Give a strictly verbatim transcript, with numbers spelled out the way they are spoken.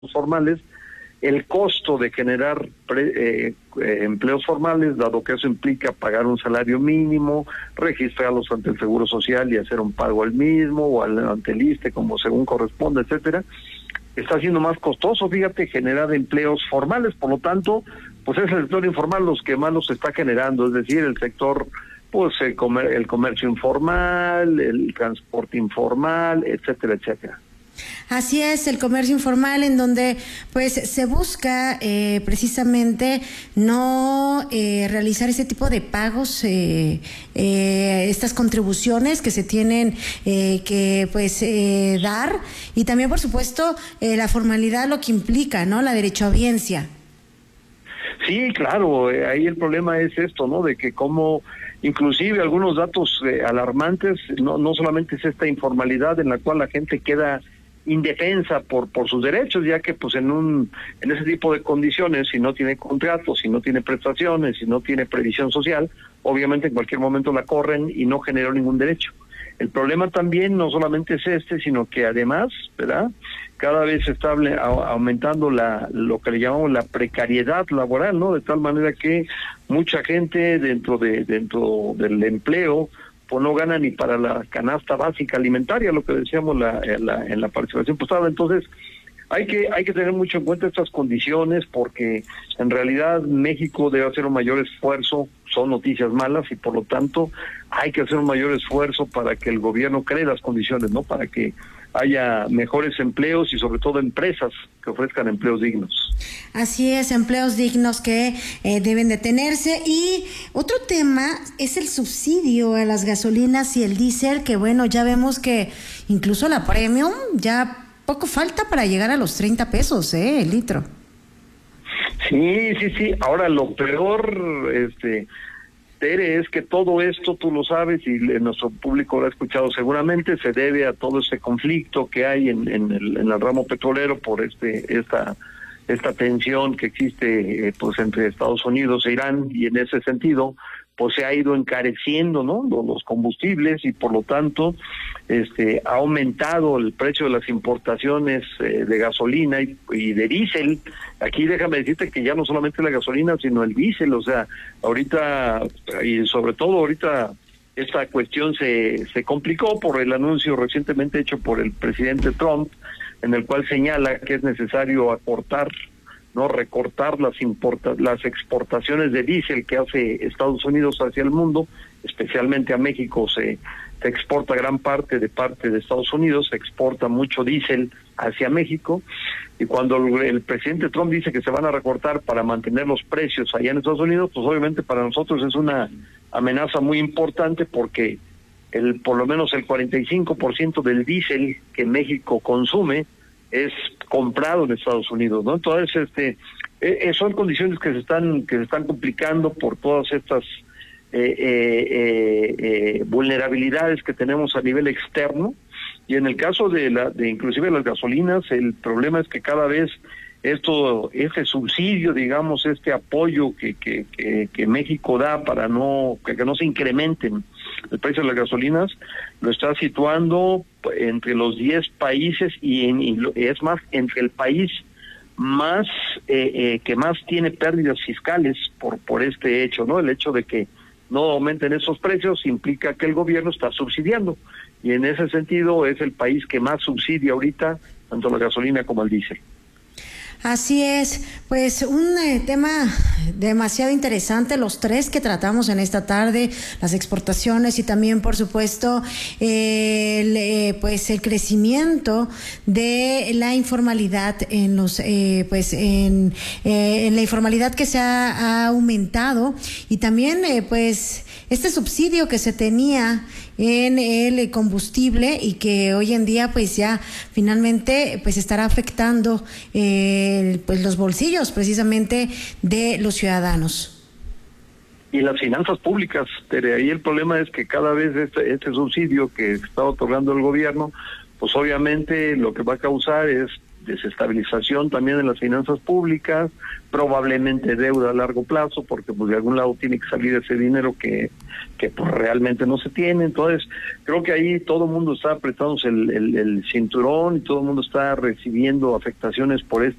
formales, el costo de generar pre, eh, eh, empleos formales, dado que eso implica pagar un salario mínimo, registrarlos ante el Seguro Social y hacer un pago al mismo o al, ante el I S S S T E, como según corresponde, etcétera, está siendo más costoso, fíjate, generar empleos formales. Por lo tanto, pues es el sector informal los que más los está generando, es decir, el sector, pues el, comer, el comercio informal, el transporte informal, etcétera, etcétera. Así es, el comercio informal, en donde pues se busca eh, precisamente no eh, realizar ese tipo de pagos, eh, eh, estas contribuciones que se tienen eh, que pues eh, dar, y también por supuesto eh, la formalidad, lo que implica, ¿no?, la derechohabiencia. Sí, claro, eh, ahí el problema es esto, ¿no?, de que como inclusive algunos datos eh, alarmantes, no, no solamente es esta informalidad en la cual la gente queda indefensa por por sus derechos, ya que pues en un en ese tipo de condiciones, si no tiene contratos, si no tiene prestaciones, si no tiene previsión social, obviamente en cualquier momento la corren y no generó ningún derecho. El problema también no solamente es este, sino que además, ¿verdad?, cada vez se está aumentando la lo que le llamamos la precariedad laboral, ¿no?, de tal manera que mucha gente dentro de dentro del empleo pues no gana ni para la canasta básica alimentaria, lo que decíamos la, en, la, en la participación pasada. Entonces, hay que hay que tener mucho en cuenta estas condiciones, porque en realidad México debe hacer un mayor esfuerzo, son noticias malas, y por lo tanto hay que hacer un mayor esfuerzo para que el gobierno cree las condiciones, ¿no?, para que haya mejores empleos y sobre todo empresas que ofrezcan empleos dignos. Así es, empleos dignos que eh, deben de tenerse. Y otro tema es el subsidio a las gasolinas y el diésel, que bueno, ya vemos que incluso la premium ya poco falta para llegar a los treinta pesos, ¿eh?, el litro. Sí, sí, sí. Ahora lo peor, este... Tere, es que todo esto, tú lo sabes, y nuestro público lo ha escuchado seguramente, se debe a todo este conflicto que hay en, en, el, en el ramo petrolero por este esta esta tensión que existe eh, pues entre Estados Unidos e Irán, y en ese sentido pues se ha ido encareciendo, ¿no?, los combustibles, y por lo tanto este ha aumentado el precio de las importaciones eh, de gasolina y, y de diésel. Aquí déjame decirte que ya no solamente la gasolina, sino el diésel, o sea, ahorita, y sobre todo ahorita, esta cuestión se, se complicó por el anuncio recientemente hecho por el presidente Trump, en el cual señala que es necesario acortar, no recortar las importa, las exportaciones de diésel que hace Estados Unidos hacia el mundo, especialmente a México. Se, se exporta gran parte de parte de Estados Unidos, se exporta mucho diésel hacia México, y cuando el, el presidente Trump dice que se van a recortar para mantener los precios allá en Estados Unidos, pues obviamente para nosotros es una amenaza muy importante, porque el por lo menos el cuarenta y cinco por ciento del diésel que México consume es comprado en Estados Unidos, ¿no? Entonces, este, eh, son condiciones que se están que se están complicando por todas estas eh, eh, eh, eh, vulnerabilidades que tenemos a nivel externo, y en el caso de la de inclusive las gasolinas, el problema es que cada vez esto este subsidio, digamos, este apoyo que que que, que México da para no que, que no se incrementen el precio de las gasolinas, lo está situando entre los diez países, y, en, y es más, entre el país más eh, eh, que más tiene pérdidas fiscales por por este hecho, ¿no? El hecho de que no aumenten esos precios implica que el gobierno está subsidiando, y en ese sentido es el país que más subsidia ahorita tanto la gasolina como el diésel. Así es, pues un eh, tema demasiado interesante, los tres que tratamos en esta tarde, las exportaciones y también, por supuesto, eh, el, eh, pues el crecimiento de la informalidad en los, eh, pues en, eh, en la informalidad que se ha, ha aumentado, y también, eh, pues este subsidio que se tenía en el combustible y que hoy en día pues ya finalmente pues estará afectando eh, pues los bolsillos precisamente de los ciudadanos. Y las finanzas públicas, Tere, ahí el problema es que cada vez este, este subsidio que está otorgando el gobierno, pues obviamente lo que va a causar es desestabilización también en las finanzas públicas, probablemente deuda a largo plazo, porque pues de algún lado tiene que salir ese dinero que, que pues realmente no se tiene. Entonces, creo que ahí todo el mundo está apretándose el, el, el cinturón y todo el mundo está recibiendo afectaciones por este